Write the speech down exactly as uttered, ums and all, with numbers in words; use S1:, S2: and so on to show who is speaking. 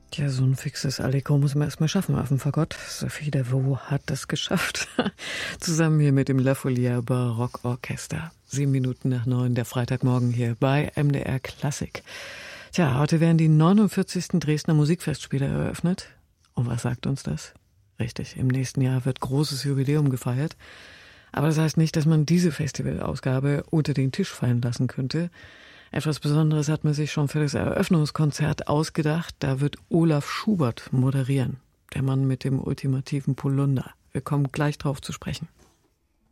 S1: Tja, so ein fixes Allegro muss man erst mal schaffen auf dem Fagott. Sophie Davaux hat das geschafft. Zusammen hier mit dem La Folia Barockorchester. Sieben Minuten nach neun, der Freitagmorgen hier bei M D R Klassik. Tja, heute werden die neunundvierzigsten Dresdner Musikfestspiele eröffnet. Und was sagt uns das? Richtig, im nächsten Jahr wird großes Jubiläum gefeiert. Aber das heißt nicht, dass man diese Festivalausgabe unter den Tisch fallen lassen könnte. Etwas Besonderes hat man sich schon für das Eröffnungskonzert ausgedacht. Da wird Olaf Schubert moderieren. Der Mann mit dem ultimativen Polunder. Wir kommen gleich drauf zu sprechen.